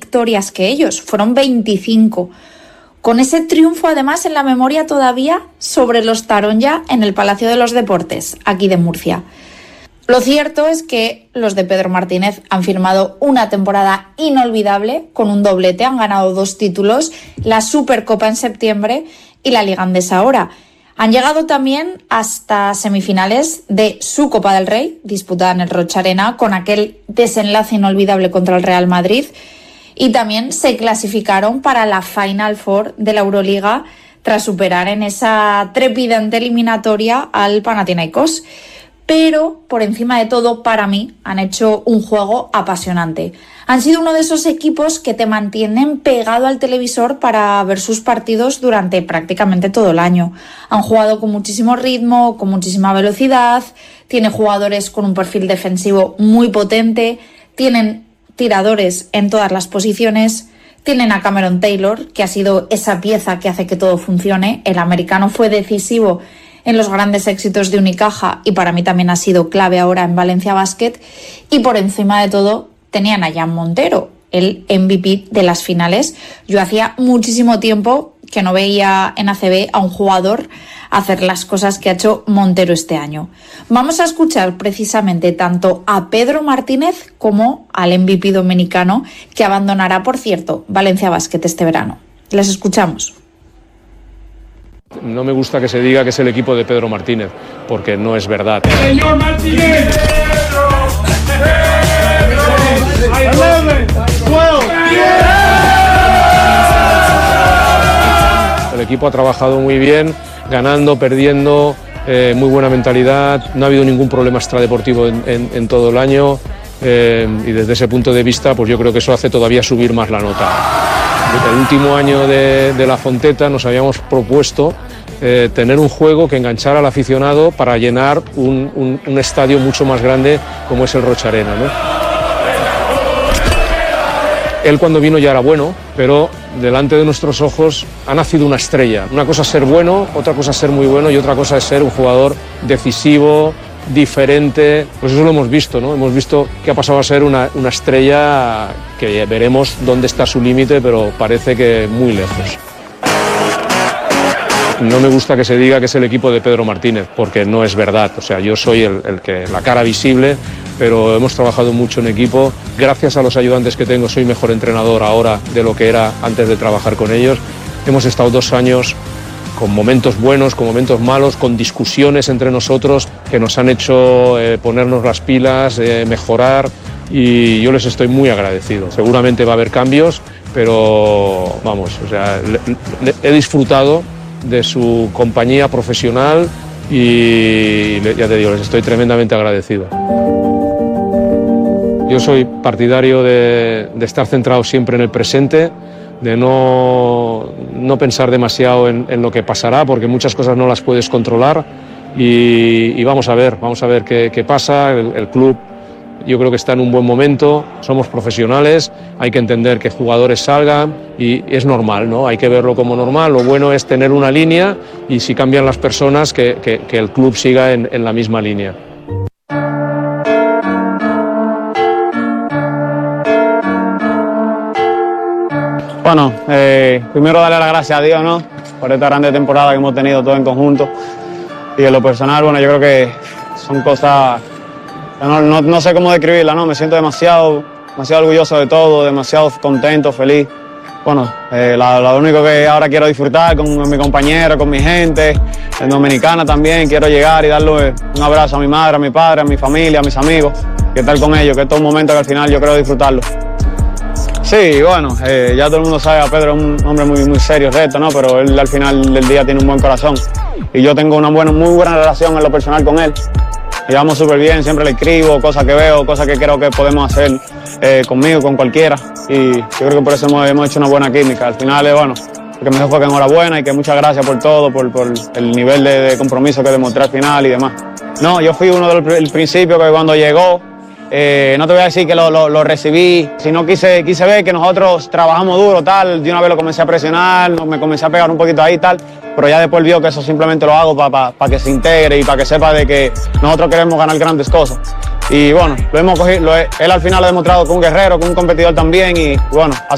victorias que ellos, fueron 25. Con ese triunfo además en la memoria todavía sobre los Taronja en el Palacio de los Deportes, aquí de Murcia. Lo cierto es que los de Pedro Martínez han firmado una temporada inolvidable con un doblete, han ganado 2 títulos, la Supercopa en septiembre y la Liga Endesa ahora. Han llegado también hasta semifinales de su Copa del Rey, disputada en el Rocha Arena, con aquel desenlace inolvidable contra el Real Madrid, y también se clasificaron para la Final Four de la Euroliga tras superar en esa trepidante eliminatoria al Panathinaikos. Pero, por encima de todo, para mí, han hecho un juego apasionante. Han sido uno de esos equipos que te mantienen pegado al televisor para ver sus partidos durante prácticamente todo el año. Han jugado con muchísimo ritmo, con muchísima velocidad, tiene jugadores con un perfil defensivo muy potente, tienen tiradores en todas las posiciones, tienen a Cameron Taylor, que ha sido esa pieza que hace que todo funcione. El americano fue decisivo en los grandes éxitos de Unicaja y para mí también ha sido clave ahora en Valencia Basket. Y por encima de todo tenían a Jan Montero, el MVP de las finales. Yo hacía muchísimo tiempo que no veía en ACB a un jugador hacer las cosas que ha hecho Montero este año. Vamos a escuchar precisamente tanto a Pedro Martínez como al MVP dominicano, que abandonará, por cierto, Valencia Basket este verano. Les escuchamos. No me gusta que se diga que es el equipo de Pedro Martínez, porque no es verdad. ¡Señor Martínez! El equipo ha trabajado muy bien, ganando, perdiendo, muy buena mentalidad, no ha habido ningún problema extradeportivo en todo el año, y desde ese punto de vista pues yo creo que eso hace todavía subir más la nota. El último año de la Fonteta nos habíamos propuesto tener un juego que enganchara al aficionado para llenar un estadio mucho más grande como es el Rocha Arena, ¿no? Él cuando vino ya era bueno, pero delante de nuestros ojos ha nacido una estrella. Una cosa es ser bueno, otra cosa es ser muy bueno y otra cosa es ser un jugador decisivo, diferente. Pues eso lo hemos visto, ¿no? Hemos visto que ha pasado a ser una estrella que veremos dónde está su límite, pero parece que muy lejos. No me gusta que se diga que es el equipo de Pedro Martínez, porque no es verdad. O sea, yo soy la cara visible, pero hemos trabajado mucho en equipo. Gracias a los ayudantes que tengo, soy mejor entrenador ahora de lo que era antes de trabajar con ellos. Hemos estado 2 años con momentos buenos, con momentos malos, con discusiones entre nosotros que nos han hecho ponernos las pilas, mejorar, y yo les estoy muy agradecido. Seguramente va a haber cambios, pero vamos, o sea, he disfrutado de su compañía profesional y ya te digo, les estoy tremendamente agradecido. Yo soy partidario de estar centrado siempre en el presente, de no pensar demasiado en lo que pasará, porque muchas cosas no las puedes controlar, y vamos a ver qué pasa. El club yo creo que está en un buen momento, somos profesionales, hay que entender que jugadores salgan y es normal, ¿no? Hay que verlo como normal. Lo bueno es tener una línea y si cambian las personas que el club siga en la misma línea. Bueno, primero darle las gracias a Dios, ¿no?, por esta grande temporada que hemos tenido todos en conjunto. Y en lo personal, bueno, yo creo que son cosas, no sé cómo describirlas, ¿no? Me siento demasiado orgulloso de todo, demasiado contento, feliz. Bueno, lo único que ahora quiero disfrutar con mi compañero, con mi gente, en Dominicana también. Quiero llegar y darle un abrazo a mi madre, a mi padre, a mi familia, a mis amigos, que estar con ellos, que es todo un momento que al final yo creo disfrutarlo. Sí, bueno, ya todo el mundo sabe, a Pedro es un hombre muy serio, recto, ¿no? Pero él al final del día tiene un buen corazón. Y yo tengo una muy buena relación en lo personal con él. Llevamos súper bien, siempre le escribo, cosas que veo, cosas que creo que podemos hacer conmigo, con cualquiera. Y yo creo que por eso hemos hecho una buena química. Al final, bueno, lo que me dijo fue que enhorabuena y que muchas gracias por todo, por el nivel de compromiso que demostré al final y demás. No, yo fui uno del principio que cuando llegó, no te voy a decir que lo recibí, sino quise ver que nosotros trabajamos duro, tal. De una vez lo comencé a presionar, me comencé a pegar un poquito ahí, tal. Pero ya después vio que eso simplemente lo hago para que se integre y para que sepa de que nosotros queremos ganar grandes cosas. Y bueno, lo hemos cogido, él al final ha demostrado que es un guerrero, que es un competidor también y bueno,